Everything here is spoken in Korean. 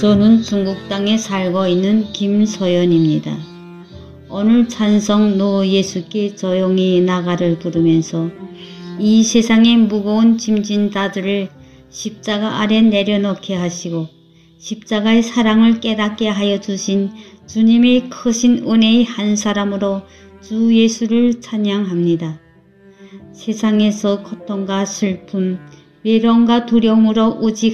저는 중국 땅에 살고 있는 김소연입니다. 오늘 찬송 너 예수께 조용히 나가를 부르면서 이 세상의 무거운 짐진 자들을 십자가 아래 내려놓게 하시고 십자가의 사랑을 깨닫게 하여 주신 주님의 크신 은혜의 한 사람으로 주 예수를 찬양합니다. 세상에서 고통과 슬픔, 외로움과 두려움으로 오직